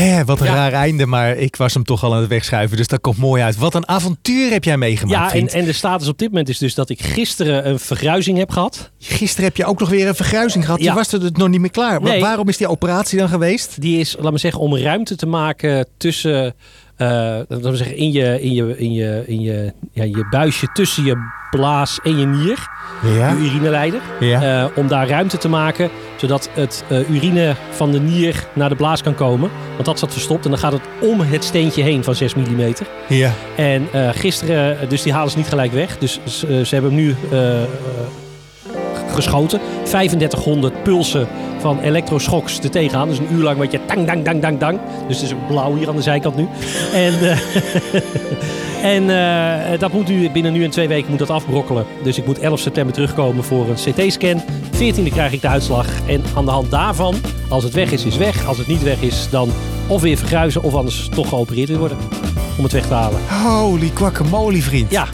Wat een raar einde, maar ik was hem toch al aan het wegschuiven. Dus dat komt mooi uit. Wat een avontuur heb jij meegemaakt, vriend. En de status op dit moment is dus dat ik gisteren een vergruizing heb gehad. Gisteren heb je ook nog weer een vergruizing gehad. Je was er dus nog niet meer klaar. Nee. Waarom is die operatie dan geweest? Die is, laat me zeggen, om ruimte te maken tussen... laten we zeggen, in je buisje tussen je blaas en je nier. Ja. Je urineleider. Ja. Om daar ruimte te maken, zodat het urine van de nier naar de blaas kan komen. Want dat zat verstopt en dan gaat het om het steentje heen van 6 mm. Ja. En gisteren, dus die halen ze niet gelijk weg. Dus ze hebben hem nu geschoten. 3500 pulsen van elektroschocks er tegenaan. Dus een uur lang wat je tang, dang, dang, dang, dang. Dus het is blauw hier aan de zijkant nu. En dat moet nu, binnen nu en 2 weken moet dat afbrokkelen. Dus ik moet 11 september terugkomen voor een CT-scan. 14e krijg ik de uitslag. En aan de hand daarvan, als het weg is, is weg. Als het niet weg is, dan of weer vergruizen of anders toch geopereerd weer worden. Om het weg te halen. Holy guacamole, vriend. Ja.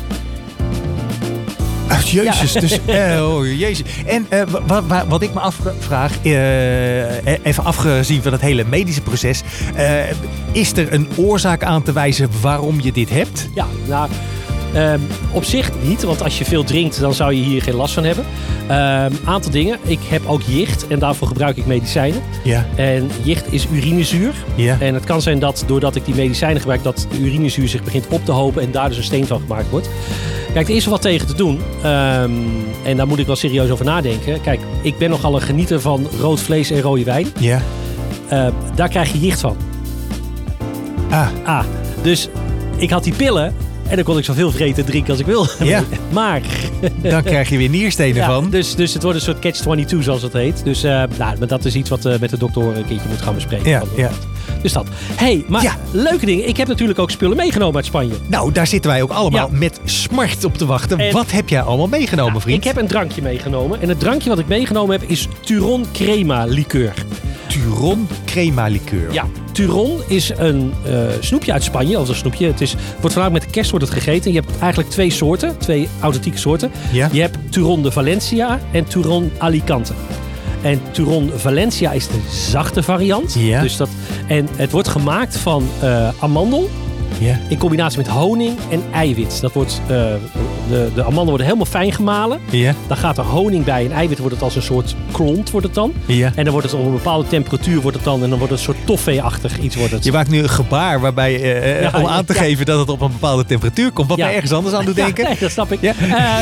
Jezus, dus, jezus. En wat ik me afvraag, even afgezien van het hele medische proces, is er een oorzaak aan te wijzen waarom je dit hebt? Ja, nou, op zich niet, want als je veel drinkt, dan zou je hier geen last van hebben. Aantal dingen. Ik heb ook jicht en daarvoor gebruik ik medicijnen. Ja. En jicht is urinezuur. Ja. En het kan zijn dat doordat ik die medicijnen gebruik, dat de urinezuur zich begint op te hopen en daar dus een steen van gemaakt wordt. Kijk, er is wel wat tegen te doen. En daar moet ik wel serieus over nadenken. Kijk, ik ben nogal een genieter van rood vlees en rode wijn. Ja. Daar krijg je jicht van. Dus ik had die pillen en dan kon ik zoveel vreten en drinken als ik wil. Ja. Maar dan krijg je weer nierstenen van. Dus het wordt een soort catch-22 zoals het heet. Dus maar dat is iets wat met de dokter een keertje moet gaan bespreken. Ja. Dus dat. Maar leuke dingen. Ik heb natuurlijk ook spullen meegenomen uit Spanje. Nou, daar zitten wij ook allemaal met smart op te wachten. En wat heb jij allemaal meegenomen, vriend? Ik heb een drankje meegenomen. En het drankje wat ik meegenomen heb is Turon Crema Liqueur. Turon Crema Liqueur. Ja, Turon is een snoepje uit Spanje. Of een snoepje. Wordt voornamelijk met de kerst wordt het gegeten. Je hebt eigenlijk 2 soorten. 2 authentieke soorten. Ja. Je hebt Turon de Valencia en Turon Alicante. En Turon Valencia is de zachte variant. Ja. Dus en het wordt gemaakt van amandel. Ja. In combinatie met honing en eiwit. Dat wordt, de amandelen worden helemaal fijn gemalen. Ja. Dan gaat er honing bij en eiwit wordt het als een soort klont wordt het dan. Ja. En dan wordt het op een bepaalde temperatuur wordt het dan. En dan wordt het een soort toffee-achtig iets wordt het. Je maakt nu een gebaar waarbij om aan te geven dat het op een bepaalde temperatuur komt. Wat mij ergens anders aan doet denken. Nee, dat snap ik. Ja.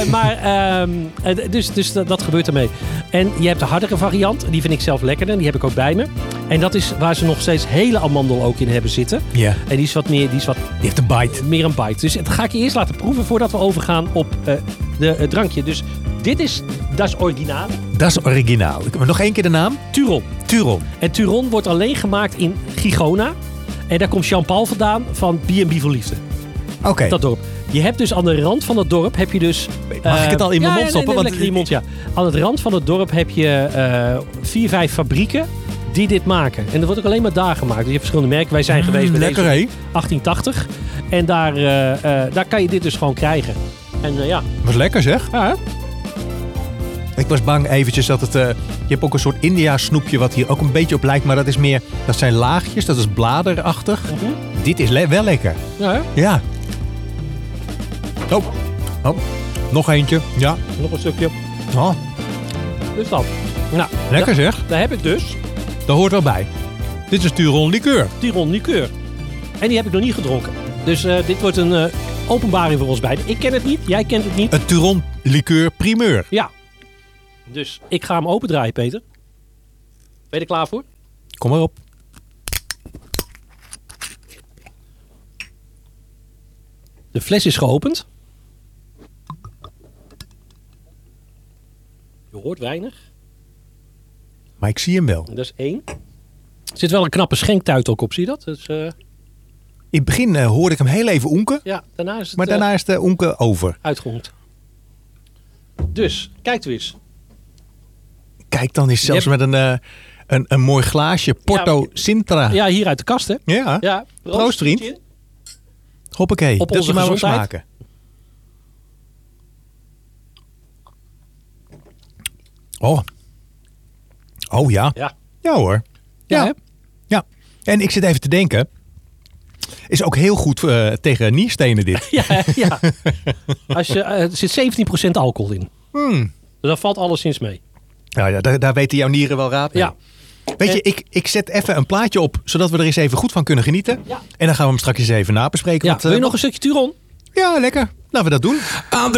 Dus dat gebeurt ermee. En je hebt de hardere variant. Die vind ik zelf lekkerder. Die heb ik ook bij me. En dat is waar ze nog steeds hele amandel ook in hebben zitten. Ja. En die is wat meer... Die heeft een bite. Meer een bite. Dus dat ga ik je eerst laten proeven voordat we overgaan op het drankje. Dus dit is Das Original. Das Original. Nog 1 keer de naam? Turon. Turon. En Turon wordt alleen gemaakt in Gijona. En daar komt Jean-Paul vandaan van B&B voor Liefde. Oké. Dat dorp. Je hebt dus aan de rand van het dorp heb je dus... Mag ik het al in mijn mond stoppen? Nee, lekker in je mond, ja. Aan het rand van het dorp heb je 4-5 fabrieken die dit maken. En dat wordt ook alleen maar daar gemaakt. Dus je hebt verschillende merken. Wij zijn geweest bij lekker, deze 1880. En daar kan je dit dus gewoon krijgen. En Was lekker, zeg. Ja, ik was bang eventjes dat het... je hebt ook een soort India snoepje wat hier ook een beetje op lijkt. Maar dat is meer... Dat zijn laagjes. Dat is bladerachtig. Mm-hmm. Dit is wel lekker. Ja, hè? Ja. Oh. Nog eentje. Ja. Nog een stukje. Oh. Dus dat. Nou, lekker zeg. Daar heb ik dus. Dat hoort wel bij. Dit is Turon Liqueur. Turon Liqueur. En die heb ik nog niet gedronken. Dus dit wordt een openbaring voor ons beiden. Ik ken het niet. Jij kent het niet. Een Turon Liqueur primeur. Ja. Dus ik ga hem opendraaien, Peter. Ben je er klaar voor? Kom maar op. De fles is geopend. Je hoort weinig. Maar ik zie hem wel. Dat is 1. Er zit wel een knappe schenktuit ook op, zie je dat? Dus, in het begin hoorde ik hem heel even onken. Ja, daarna is het, maar daarna is de onken over. Uitgehongd. Dus, kijk u eens. Kijk dan eens zelfs met een mooi glaasje Porto Sintra. Ja, hier uit de kast, hè? Ja. Proost, vriend. Hoppakee. Op onze maar gezondheid. Smaken. Oh ja. Ja. Ja hoor. Ja. Ja. En ik zit even te denken. Is ook heel goed tegen nierstenen dit. Ja. Er zit 17% alcohol in. Dus daar valt alleszins mee. Nou ja, daar weten jouw nieren wel raad mee. Ja. Weet je, ik zet even een plaatje op, zodat we er eens even goed van kunnen genieten. Ja. En dan gaan we hem straks eens even nabespreken. Ja, wil je nog een stukje Turon? Ja, lekker. Laten we dat doen. On the